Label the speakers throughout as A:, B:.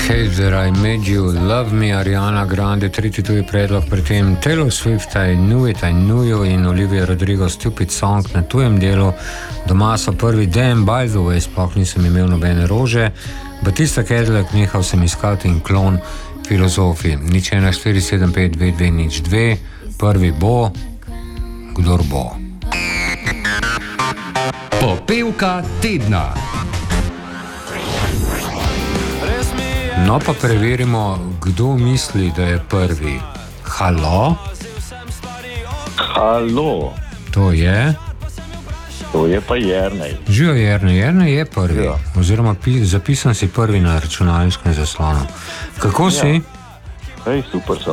A: Hate That I Made You Love Me, Ariana Grande, tretji tuji predlog, pri tem Taylor Swift, I Knew It, I Knew You in Olivia Rodrigo, Stupid Song na tujem delu. Doma so prvi Damn, by the way, sploh nisem imel nobene rože. Batista Cadillac, nehal sem iskati in klon filozofi. 014752202, prvi bo, kdor bo.
B: Popevka tedna.
A: No pa preverimo, kdo misli, da je prvi. Halo?
C: Halo.
A: To je?
C: To je pa Jernej.
A: Živijo Jernej. Jernej je prvi.
C: Ja.
A: Oziroma zapisan si prvi na računalniškem zaslonu. Kako si?
C: Hej, super sem.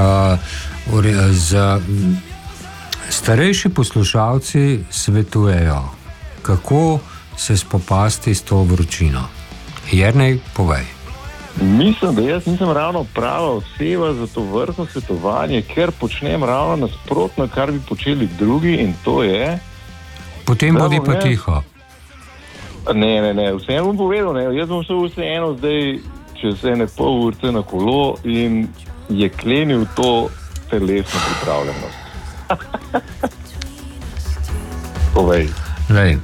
A: Za starejši poslušalci svetujejo, kako se spopasti s to vročino. Jernej, povej.
C: Mislim, da jaz nisem ravno prava oseba za to vrstno svetovanje, ker počnem ravno nasprotno, kar bi počeli drugi, in to je...
A: Potem bodi pa tiho.
C: Ne, vse bom povedal, ne. Jaz bom šel vseeno zdaj čez ene pol urce na kolo in je klenil to telesno pripravljenost. Povej.
A: Lej,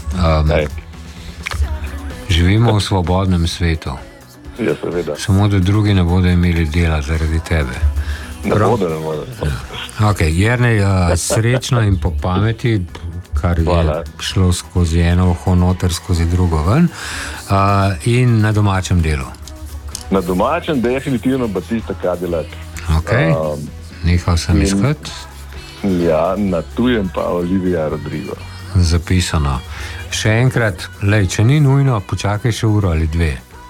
A: živimo v svobodnem svetu.
C: Ja, seveda.
A: Samo da drugi ne bodo imeli dela zaradi tebe.
C: Ne bodo.
A: Ok, Jernej, srečno in po pameti, kar je šlo skozi eno uho noter, skozi drugo ven, in na domačem delu.
C: Na domačem definitivno Batista Cadillac.
A: Ok, nehal sem iskati.
C: Ja, na tujem pa Olivia Rodrigo.
A: Zapisano. Še enkrat, lej, če ni nujno, počakaj še uro ali dve.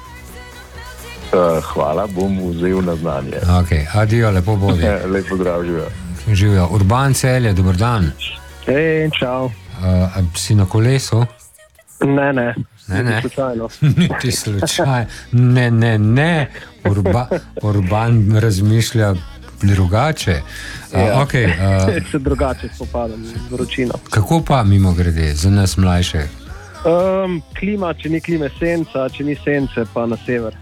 C: Hvala, bom vzel na znanje.
A: Ok, adijo, lepo bodi.
C: Lepo zdrav, živijo.
A: Živijo. Urban Celje, dober dan.
D: Hej, čau.
A: Si na kolesu?
D: Ne.
A: Slučajno. Niti slučajno. Ne. Urban razmišlja drugače. Okay,
D: se drugače spopadam z vročino.
A: Kako pa, mimo grede, za nas mlajše?
D: Klima, če ni klime, senca, če ni sence, pa na sever.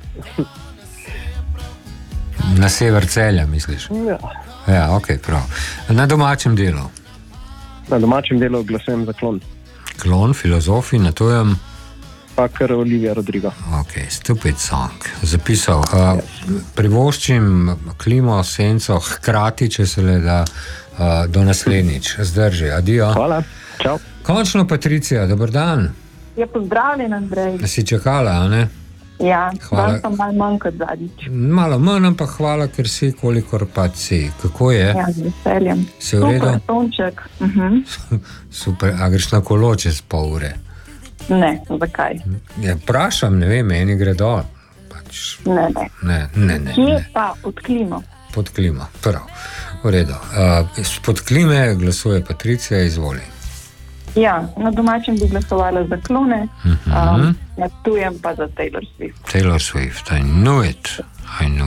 A: Na sever Celja, misliš? Ja, ok, prav. Na domačem delu?
D: Na domačem delu glasujem za klon.
A: Klon, filozofi, na tujem?
D: Pa kar Olivia Rodrigo.
A: Ok, Stupid Song. Zapisal. Privoščim klimo, senco, hkrati, če se le da, do naslednjič. Zdrži, adijo.
D: Hvala, čau.
A: Končno Patricija, dober dan.
E: Ja, pozdravljen, Andrej.
A: Si čakala, a ne?
E: Ja, hvala. Sem malo manj kot zadnjič.
A: Malo manj, ampak hvala, ker si, kolikor pa si. Kako je?
E: Ja, z veseljem.
A: Si v redu?
E: Super, sonček.
A: Super, a greš na kolo čez pol ure?
E: Ne, zakaj?
A: Ja, prašam, ne vem, meni gre dol. Ne.
E: Kje pa? Pod klimo.
A: Pod klimo, prav. V redu. Pod klime glasuje Patricija, izvoli.
E: Ja, na domačem bi glasovala za klone, na tujem pa za Taylor Swift.
A: Taylor Swift, I knew it.